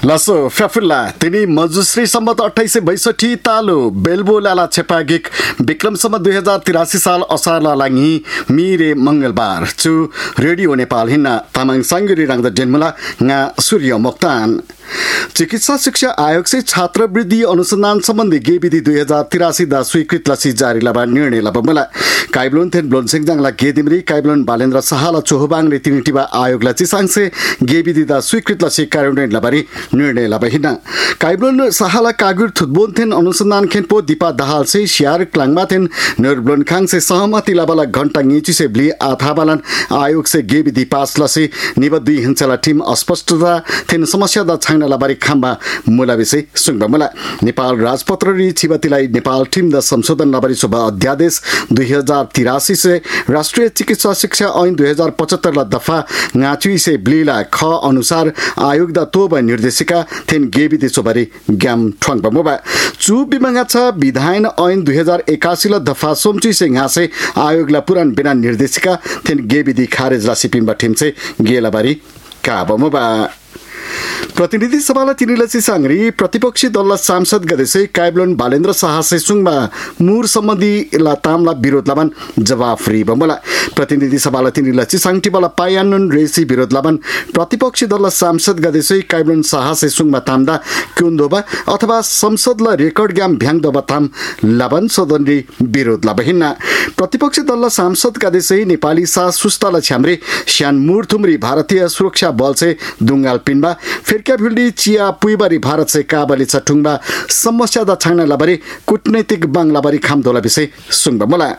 लसो फ्याफुल्ला तिनी मजुश्री सम्मत 2862 तालो बेलबोलाला छेपागिक विक्रमसम्म 2083 साल असारला लाङी मिरे मंगलबार चु रेडियो नेपाल हिन्ना तामाङ सांगुरी राङदा डेनमुला nga सूर्य मोक्तान चिकित्सा शिक्षा आयोग से छात्रवृत्ति अनुसंधान संबंधी गेविधि 2083 दा स्वीकृत लसी जारी लबा निर्णय लबा मला काइब्लोन थेन ब्लोनसिङ जाङला गेदिमरी काइब्लोन बालेन्द्र सहाला चोहबाङ रे तिनीटिबा आयोगला चिसाङसे गेविधि दा स्वीकृत लसी कार्यान्वयन लबारी निर्णय लबा हिना काइब्लोन सहाला कागुर थुतबोन थेन अनुसंधान खेनपो दीपा दहाल से शियार क्लाङमा थेन नरब्लोन खाङ से सहमति लबाला घण्टा ङिची से ब्ली आथाबालन आयोग से गेविधि पास लसी निबद्धी हिंसला टीम अस्पष्टता थेन समस्या दा लाबारी खाम्बा मुला विषय सुंगबा मुला नेपाल राजपत्र री छिबतिलाई नेपाल टीम द संशोधन लाबारी सभा अध्यादेश 2083 से राष्ट्रिय चिकित्सा शिक्षा ऐन 2075 ला दफा ngaचुई से ब्लीला ख अनुसार आयोग द तोब निर्देशिका थेन गेबिदि सोबारी ग्याम ठंगबा मोबा चु बिमंगा छ विधान ऐन 2081 ला दफा सोमचुई से ngaसे आयोग ला पुरान बिना निर्देशिका थेन गेबिदि खारेज ला सिपिमबा टीम से गेलाबारी काबा मोबा प्रतिनिधि सभालाई तिनीलसी सांगरी प्रतिपक्षी दलला सांसद गदेसे काइब्लोन बालेन्द्र साहसे सुङमा मुर सम्बन्धी लातामला विरोध लाबन जवाफ री बमला प्रतिनिधि सभालाई तिनीलसी सांगटिबला पायानन रेसी विरोध लाबन प्रतिपक्षी दलला सांसद गदेसे काइब्लोन साहसे सुङमा तामदा क्युन्दोबा अथवा संसदला रेकर्ड ग्याम भ्याङदोबा ताम लाबन सदनरी विरोध लाबहिना प्रतिपक्षी दलला सांसद गदेसे नेपाली सा सुस्ताला छ्यामरे श्यान मुरथुमरी भारतीय सुरक्षा बल से दुंगाल पिनबा फिरक्या भिल्डी चिया पुइबारी भारत से काबली चटुङबा समस्या दा छाना लाबारी कूटनैतिक बांग्लाबारी खामदोला विषय सुङबा मला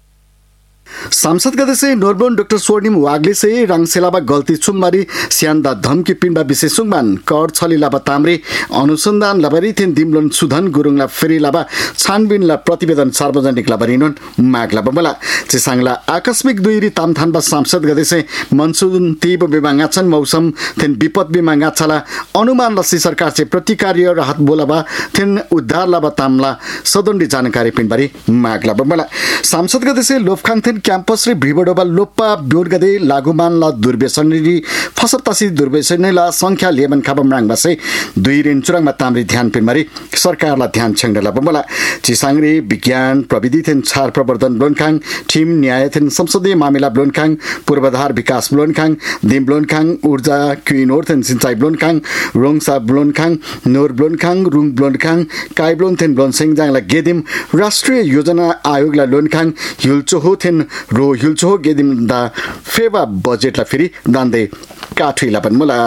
सांसद गदेसे नोरबोन डाक्टर स्वर्णिम वाग्ले से राङसेलाबा गल्ती छुममारी स्यान्दा धमकी पिन्बा विशेष सुङमान कर छली लाबा तामरे अनुसन्धान लाबारी थिन दिमलन सुधन गुरुङला फेरि लाबा छानबिनला प्रतिवेदन सार्वजनिक लाबारी नन माग लाबा मला चिसाङला आकस्मिक दुईरी तामथानबा सांसद गदेसे मनसुन तीव्र बिमाङाछन मौसम थिन विपद बिमाङाछला अनुमान लसी सरकार से प्रतिकार्य राहत बोलाबा थिन उद्धार लाबा तामला सदनडी जानकारी पिनबारी माग लाबा मला सांसद गदेसे लोफखाङ थिन क्याम्पस रे भिबडोबा लोप्पा ब्योडगदे लागुमानला दुर्व्यसनरी फसरतासी दुर्व्यसनला संख्या लेमन खाबम राङबासे दुई रेन चुराङमा तामरी ध्यान पिनमारी सरकारला ध्यान छंगला बमला चिसाङरे विज्ञान प्रविधि थेन छार प्रवर्धन ब्लोनखाङ टीम न्याय थेन संसदीय मामिला ब्लोनखाङ पूर्वाधार विकास ब्लोनखाङ दिम ब्लोनखाङ ऊर्जा क्विनोर थेन सिंचाई ब्लोनखाङ रोङसा ब्लोनखाङ नोर ब्लोनखाङ रुङ ब्लोनखाङ काइब्लोन थेन ब्लोनसिङ जाङला गेदिम राष्ट्रिय योजना आयोगला लोनखाङ हिलचोहो थेन रो हिलचोहो गेदिम दा फेवा बजेटला फेरि दान्दे काठुइला पनि मुला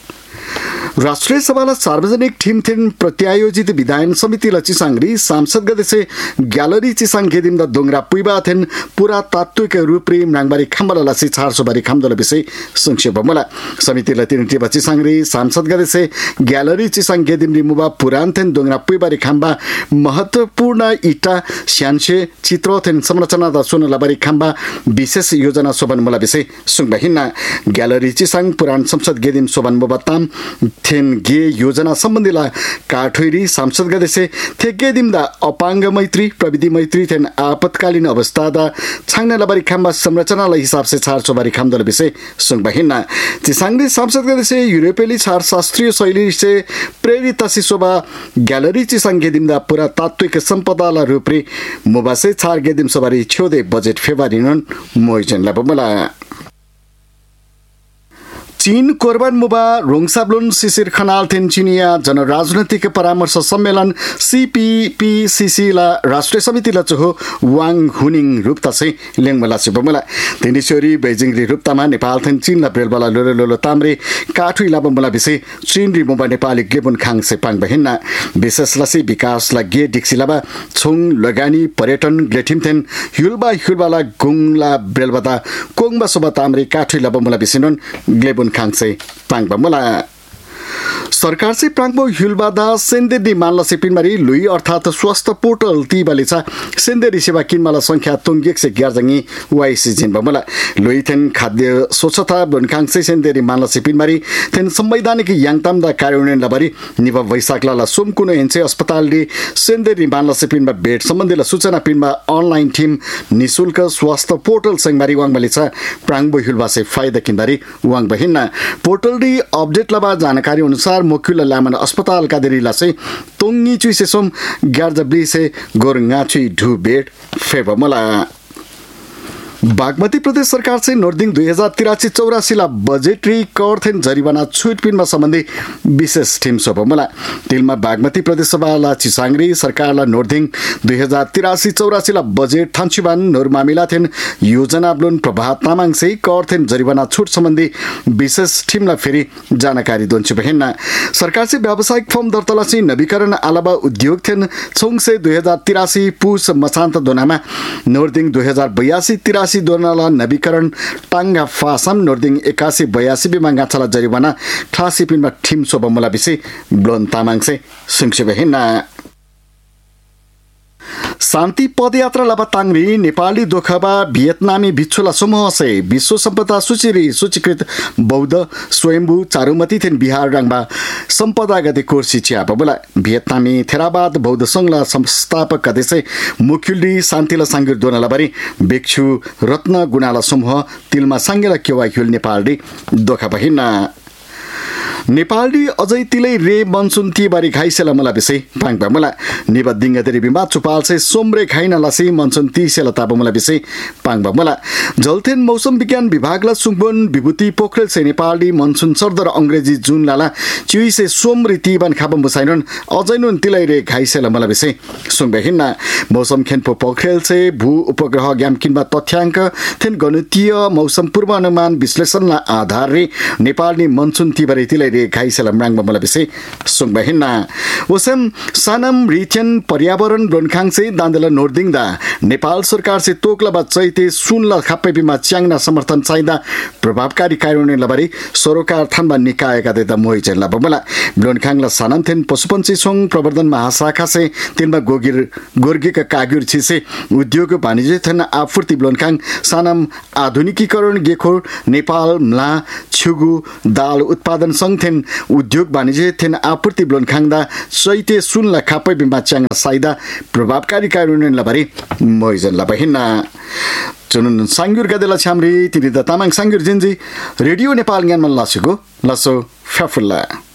राष्ट्रिय सभाला सार्वजनिक टीम थेन प्रत्यायोजित विधायन समितिला चिसाङरी सांसद गदेसे ग्यालरी चिसाङ गेदिम दा दोंगरा पुइबा थेन पूरा तात्विक रूपरे नाङबारी खाम्बला लसी 400 बारी खाम्दला विषय संक्षेप मला समितिला तिनटिबा चिसाङरी सांसद गदेसे ग्यालरी चिसाङ गेदिम रिमुबा पुरान थेन दोंगरा पुइबारी खाम्बा महत्वपूर्ण इटा स्यानसे चित्र थेन संरचना दा सोनला बारी खाम्बा विशेष योजना सोबन मला विषय सुङबा हिन्ना ग्यालरी चिसाङ पुरान संसद गेदिम सोबन मोबाताम थेन गे योजना सम्बन्धीला काठोइरी सांसद गदेसे थेगे दिमदा अपाङ्ग मैत्री प्रविधि मैत्री थेन आपतकालीन अवस्था दा छाङ्ने लबारी खाम्बा संरचनालाई हिसाब से 400 बारी खाम्दल विषय सुङबा हिन्ना चिसाङले सांसद गदेसे युरोपेली छार शास्त्रीय शैली से प्रेरित सिसोबा ग्यालरी चिसाङ गेदिमदा पूरा तात्विक सम्पदाला रूपरे मोबासे छार गेदिम सबारी छ्योदे बजेट फेवारिनन मोइजन लाबमला चीन कोरबान मुबा रोङसाब्लोन शिशिर खनाल थेन चिनिया जनराजनैतिक परामर्श सम्मेलन CPPCC ला राष्ट्रिय समितिला चोहो वाङ हुनिङ रुप्ता से लेङमला सिबमला तेनिसोरी बेजिङ रि रुप्तामा नेपाल थेन चीन ला ब्रेलबला लोलो तामरे काठुइ लाबमला विषय चीन रि मुबा नेपाली गेबुन खाङ से पाङ बहिना विशेष लसी विकास ला गे डिक्सिलाबा छुङ लगानी पर्यटन ग्लेठिम थेन हुलबाला गुङला ब्रेलबदा कोङबा सोबा तामरे काठुइ लाबमला विषयन ग्लेबुन खाङसे पाङबा मला सरकार से प्राङ्बो हिलबादा सेन्देदी मानला से पिनमारी लुई अर्थात स्वास्थ्य पोर्टल ती बालिचा सेन्देरी सेवा किनमाला संख्या तोंगेक से ग्यारजंगी वाइसी जिन बमला लुई थेन खाद्य स्वच्छता बनखाङ से सेन्देरी मानला से पिनमारी थेन संवैधानिक याङताम दा कार्यान्वयन लबारी निवा वैशाखला सोमकुनो हेन्से अस्पताल ले सेन्देरी मानला से पिनमा बेड सम्बन्धीला सूचना पिनमा अनलाइन टीम निशुल्क स्वास्थ्य पोर्टल संगमारी वाङ बालिचा प्राङ्बो हिलबा से फाइदा किनबारी वाङ बहिना पोर्टल दी अपडेट लबा जानकारी अनुसार अस्पताल मोक्युला लामन अस्पताल कादेरी लासे तोंगी चुइसे सोम ग्यार्जा ब्लिसे गोरंगाचुई ढु बेट फेबमला बागमती प्रदेश सरकार चाहिँ नोर्दिङ 2083-84 ला बजेटरी कर जरिवाना छुटपिनमा सम्बन्धी विशेष टिम सोपमला तिलमा बागमती प्रदेश सभाला चिसाङ्ग्री सरकारला नोर्दिङ 2083-84 ला बजेट थान्चुबान नोरमामिला थेन योजना ब्लोन प्रभात तामाङ से कर जरिवाना छुट सम्बन्धी विशेष टिमला फेरि जानकारी दोन्छु बहेन्ना सरकार से व्यावसायिक फर्म दर्ताला चाहिँ नवीकरण अलावा उद्योग थेन छोङसे 2083 पुस मसान्त दोनामा नोर्दिङ 2082-83 दोनाला नवीकरण टाङ्गा फासम नोर्दिङ 81-82 बिमा गाछाला जरिवाना क्लासिपिनमा ठिम सोबमला बिसे ब्लोन तामाङसे सुङसे बहेन्ना शान्ति पदयात्रा लाबाताङ्री नेपाली दोखबा भियतनामी भिक्षुला समूह से विश्व सम्पदा सूचीकृत बौद्ध स्वयम्भू चारुमती थेन बिहार रङबा सम्पदा गते कोर्सी चियापा बोला भियतनामी थेराबाद बौद्ध संघला संस्थापक कदेसे मुख्युली शान्तिला साङ्गिर दोनाला बारी भिक्षु रत्न गुणाला समूह तिलमा साङ्गेला केवा हिल नेपाली दोखा बहिना नेपाली अझै तिलै रे मनसुन तीबारी घाइसेला मला बिसे पाङपा मला निबा दिंगदेरी बिमा चुपाल से सोमरे खाइना लासी मनसुन तीसेला ताप मला बिसे पाङपा मला जलथेन मौसम विज्ञान विभागला सुङबन विभूति पोखरेल से नेपाली मनसुन सर्दर अंग्रेजी जुन लाला च्युइसे सोमरे तीबान खाबम बसाइनन अझैनुन तिलै रे घाइसेला मला बिसे सुङबे हिन्ना मौसम खेनपो पोखरेल से भू उपग्रह ज्ञानकिनबा तथ्याङ्क थेन गणितीय मौसम पूर्वानुमान विश्लेषणला आधार रे नेपाली मनसुन तीबारी तिलै रे घाइसेलम राङबा मला बिसे सुङबा हिन्ना वसम सानम रिचन पर्यावरण ब्लोनखाङ से दान्दला नोर्दिङ दा नेपाल सरकार से तोकला बा चैते सुनला खाप्पे बिमा च्याङना समर्थन चाहिदा प्रभावकारी कार्यान्वयन लबारी सरोकार थानबा निकायका देता मोइ चेला बमला ब्लोनखाङला सानम थेन पशुपन्छी सङ्घ प्रवर्धन महाशाखा से तिनमा गोर्गीका कागुर छिसे उद्योग वाणिज्य थेन आपूर्ति ब्लोनखाङ सानम आधुनिकीकरण गेखोर नेपाल म्ला छुगु दाल उत्पादन संघ थेन उद्योग वाणिज्य थेन आपूर्ति ब्लोनखाङदा चैते सुनला खाप्पै बिमा च्याङना साइदा प्रभावकारी कार्यान्वयन लबारी मोइजन लबहिना चुनुन साङ्गुर गदेला छ्यामरी तिनी द तामाङ साङ्गुर जिन्जी रेडियो नेपाल ज्ञानमा लासेको लसो फ्याफुल्ला